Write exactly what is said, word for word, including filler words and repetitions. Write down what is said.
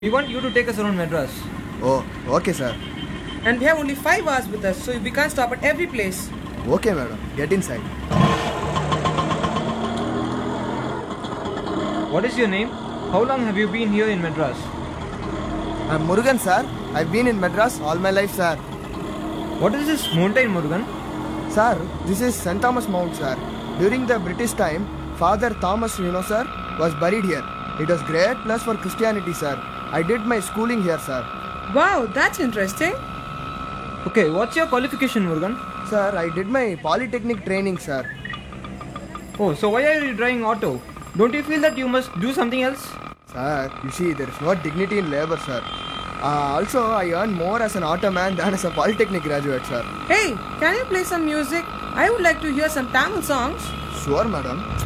We want you to take us around Madras. Oh, okay, sir. And we have only five hours with us, so we can't stop at every place. Okay, madam. Get inside. What is your name? How long have you been here in Madras? I'm Murugan, sir. I've been in Madras all my life, sir. What is this mountain, Murugan? Sir, this is Saint Thomas Mount, sir. During the British time, Father Thomas, you know, sir, was buried here. It was great place for Christianity, sir. I did my schooling here, sir. Wow, that's interesting. Okay, what's your qualification, Murugan? Sir, I did my polytechnic training, sir. Oh, so why are you driving auto? Don't you feel that you must do something else? Sir, you see, there is no dignity in labor, sir. Uh, also, I earn more as an auto man than as a polytechnic graduate, sir. Hey, can you play some music? I would like to hear some Tamil songs. Sure, madam.